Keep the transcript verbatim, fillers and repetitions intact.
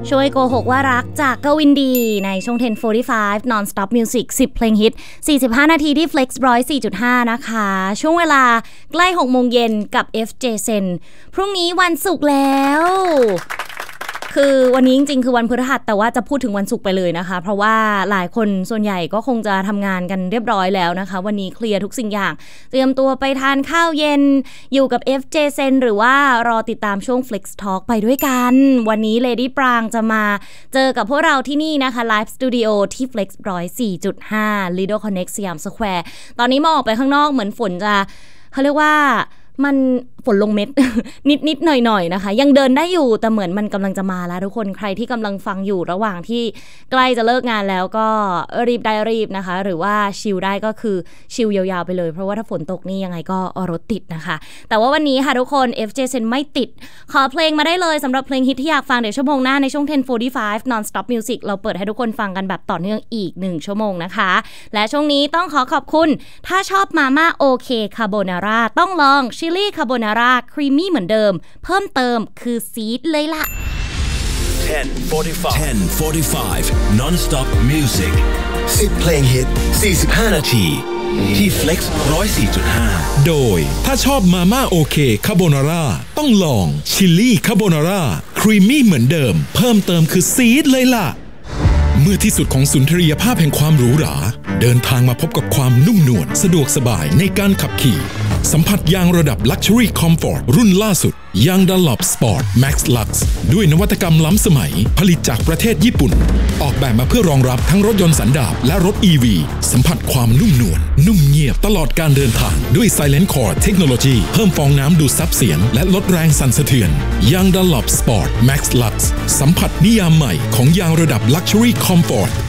ช่วยโกหกว่ารักจากกวินดีในช่วงสิบ สี่สิบห้า Non-Stop Music สิบเพลงฮิตสี่สิบห้านาทีที่ Flex หนึ่งร้อยสี่จุดห้า นะคะช่วงเวลาใกล้หกโมงเย็นกับ เอฟ เจ Sen พรุ่งนี้วันศุกร์แล้วคือวันนี้จริงๆคือวันพฤหัสแต่ว่าจะพูดถึงวันศุกร์ไปเลยนะคะเพราะว่าหลายคนส่วนใหญ่ก็คงจะทำงานกันเรียบร้อยแล้วนะคะวันนี้เคลียร์ทุกสิ่งอย่างเตรียมตัวไปทานข้าวเย็นอยู่กับ เอฟ เจ Sen หรือว่ารอติดตามช่วง Flex Talk ไปด้วยกันวันนี้ Lady ปรางจะมาเจอกับพวกเราที่นี่นะคะ Live Studio ที่ Flex หนึ่งร้อยสี่จุดห้า Lido Connect สยามสแควร์ตอนนี้มองออกไปข้างนอกเหมือนฝนจะเขาเรียกว่ามันฝนลงเม็ด นิดๆหน่อยๆนะคะยังเดินได้อยู่แต่เหมือนมันกำลังจะมาแล้วทุกคนใครที่กำลังฟังอยู่ระหว่างที่ใกล้จะเลิกงานแล้วก็รีบได้รีบนะคะหรือว่าชิลได้ก็คือชิลยาวๆไปเลยเพราะว่าถ้าฝนตกนี่ยังไงก็รถติดนะคะแต่ว่าวันนี้ค่ะทุกคน เอฟ เจ Sen ไม่ติดขอเพลงมาได้เลยสำหรับเพลงฮิตที่อยากฟังเดี๋ยวชั่วโมงหน้าในช่วงสิบ สี่สิบห้า Non-Stop Music เราเปิดให้ทุกคนฟังกันแบบต่อเนื่องอีกหนึ่งชั่วโมงนะคะและช่วงนี้ต้องขอขอบคุณถ้าชอบมาม่าโอเคคาโบนาร่าต้องลองชิลลี่คาโบนาร่าครีมมี่เหมือนเดิมเพิ่มเติมคือซีดเลยล่ะสิบ สี่สิบห้า Non-Stop Music สิบเพลงฮิตสี่สิบห้านาทีที่ Flex หนึ่งร้อยสี่จุดห้าโดยถ้าชอบมาม่าโอเคคาโบนาร่าต้องลองชิลลี่คาโบนาร่าครีมมี่เหมือนเดิมเพิ่มเติมคือซีดเลยล่ะเมื่อที่สุดของสุนทรียภาพแห่งความหรูหราเดินทางมาพบกับความนุ่มนวลสะดวกสบายในการขับขี่สัมผัสยางระดับ Luxury Comfort รุ่นล่าสุดยาง Dunlop Sport Max Lux ด้วยนวัตกรรมล้ำสมัยผลิตจากประเทศญี่ปุ่นออกแบบมาเพื่อรองรับทั้งรถยนต์สันดาปและรถ อี วี สัมผัสความนุ่มนวลนุ่มเงียบตลอดการเดินทางด้วย Silent Core Technology เพิ่มฟองน้ำดูดซับเสียงและลดแรงสั่นสะเทือนยาง Dunlop Sport Max Lux สัมผัสนิยามใหม่ของยางระดับ Luxury Comfort